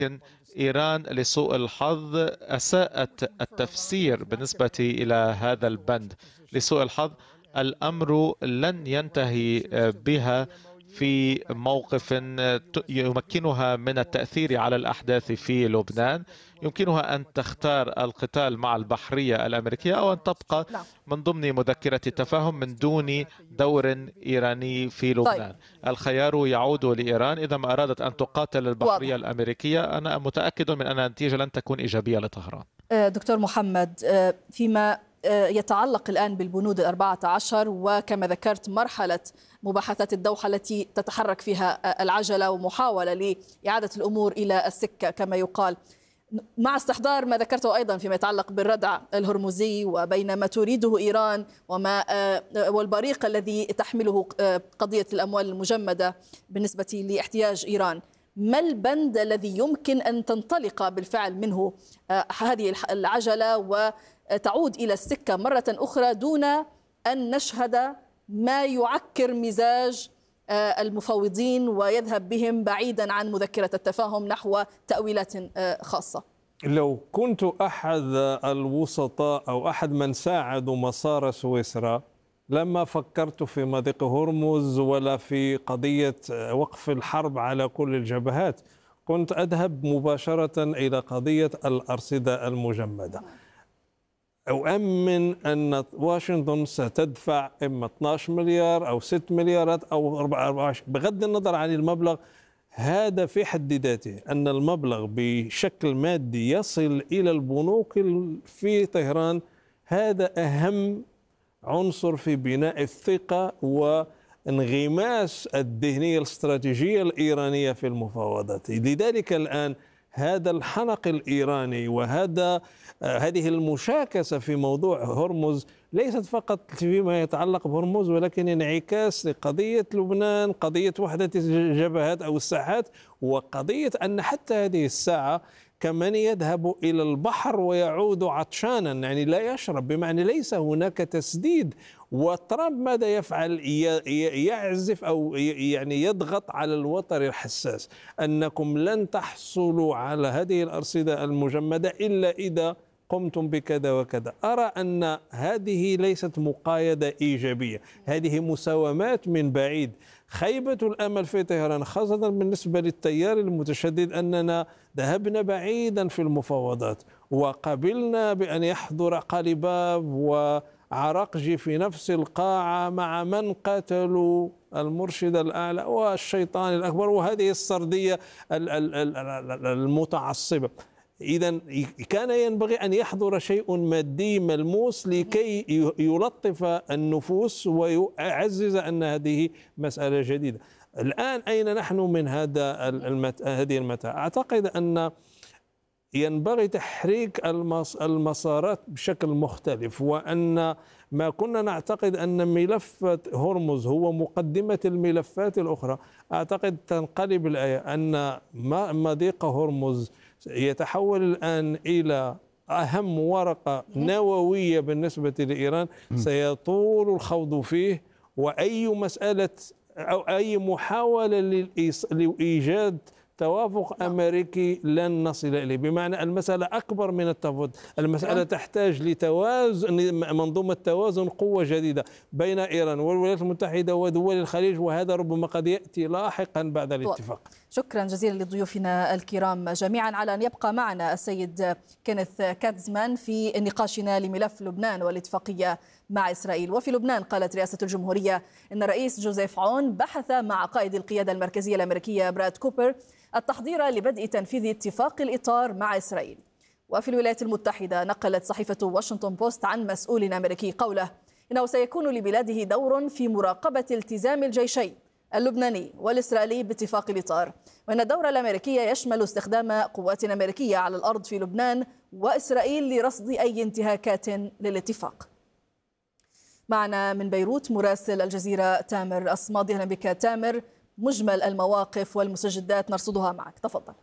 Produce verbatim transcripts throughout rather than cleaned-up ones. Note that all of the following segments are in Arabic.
لكن إيران لسوء الحظ أساءت التفسير بالنسبة إلى هذا البند. لسوء الحظ الأمر لن ينتهي بها في موقف يمكنها من التأثير على الأحداث في لبنان. يمكنها أن تختار القتال مع البحرية الأمريكية أو أن تبقى نعم. من ضمن مذكرة التفاهم من دون دور إيراني في لبنان. طيب. الخيار يعود لإيران إذا ما أرادت أن تقاتل البحرية واضح. الأمريكية. أنا متأكد من أن النتيجة لن تكون إيجابية لطهران. دكتور محمد، فيما يتعلق الآن بالبنود الأربعة عشر وكما ذكرت مرحلة مباحثات الدوحة التي تتحرك فيها العجلة ومحاولة لإعادة الأمور إلى السكة كما يقال، مع استحضار ما ذكرته أيضا فيما يتعلق بالردع الهرمزي وبين ما تريده إيران وما والبريق الذي تحمله قضية الأموال المجمدة بالنسبة لاحتياج إيران، ما البند الذي يمكن أن تنطلق بالفعل منه هذه العجلة وتعود إلى السكة مرة أخرى دون أن نشهد ما يعكر مزاج المفاوضين ويذهب بهم بعيدا عن مذكرة التفاهم نحو تأويلات خاصة؟ لو كنت أحد الوسطاء أو أحد من ساعدوا مسار سويسرا لما فكرت في مضيق هرمز ولا في قضية وقف الحرب على كل الجبهات. كنت أذهب مباشرة إلى قضية الأرصدة المجمدة. أؤمن أن واشنطن ستدفع إما اثني عشر مليار أو ستة مليارات أو أربعة عشر بغض النظر عن المبلغ. هذا في حد ذاته أن المبلغ بشكل مادي يصل إلى البنوك في طهران، هذا أهم عنصر في بناء الثقة وانغماس الذهنية الاستراتيجية الإيرانية في المفاوضات. لذلك الآن هذا الحنق الإيراني وهذا هذه المشاكسة في موضوع هرمز ليست فقط فيما يتعلق بهرمز، ولكن انعكاس لقضية لبنان، قضية وحدة الجبهات أو الساحات، وقضية أن حتى هذه الساعة كمن يذهب إلى البحر ويعود عطشانا، يعني لا يشرب، بمعنى ليس هناك تسديد. وترامب ماذا يفعل؟ يعزف أو يعني يضغط على الوتر الحساس أنكم لن تحصلوا على هذه الأرصدة المجمدة إلا إذا قمتم بكذا وكذا. أرى أن هذه ليست مقايدة إيجابية، هذه مساومات من بعيد. خيبة الأمل في طهران خاصة بالنسبة للتيار المتشدد أننا ذهبنا بعيدا في المفاوضات وقبلنا بأن يحضر قلباب وعراقجي في نفس القاعة مع من قاتلوا المرشد الأعلى والشيطان الأكبر وهذه السردية المتعصبة. إذا كان ينبغي أن يحضر شيء مادي ملموس لكي يلطف النفوس ويعزز أن هذه مسألة جديدة. الآن أين نحن من هذا المت... هذه المتاع؟ أعتقد أن ينبغي تحريك المسارات بشكل مختلف، وأن ما كنا نعتقد أن ملف هرمز هو مقدمة الملفات الأخرى، أعتقد تنقلب الآية أن مضيق هرمز يتحول الآن إلى أهم ورقة نووية بالنسبة لإيران سيطول الخوض فيه، وأي مسألة أو أي محاولة لإيجاد توافق أمريكي لن نصل إليه. بمعنى المسألة أكبر من التفاوض، المسألة تحتاج لتوازن، منظومة توازن قوة جديدة بين إيران والولايات المتحدة ودول الخليج، وهذا ربما قد يأتي لاحقا بعد الاتفاق. شكرا جزيلا لضيوفنا الكرام جميعا على أن يبقى معنا السيد كينيث كاتزمان في نقاشنا لملف لبنان والاتفاقية مع إسرائيل. وفي لبنان قالت رئاسة الجمهورية إن الرئيس جوزيف عون بحث مع قائد القيادة المركزية الأمريكية براد كوبر التحضير لبدء تنفيذ اتفاق الإطار مع إسرائيل. وفي الولايات المتحدة نقلت صحيفة واشنطن بوست عن مسؤول أمريكي قوله إنه سيكون لبلاده دور في مراقبة التزام الجيشين اللبناني والإسرائيلي باتفاق الإطار، وأن الدور الأمريكي يشمل استخدام قوات أمريكية على الأرض في لبنان وإسرائيل لرصد أي انتهاكات للاتفاق. معنا من بيروت مراسل الجزيرة تامر الصمادي. أهلا بك تامر، مجمل المواقف والمستجدات نرصدها معك، تفضل.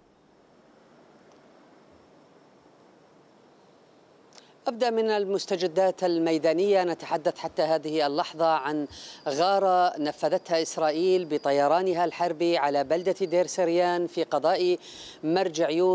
أبدأ من المستجدات الميدانية. نتحدث حتى هذه اللحظة عن غارة نفذتها إسرائيل بطيرانها الحربي على بلدة دير سريان في قضاء مرج عيون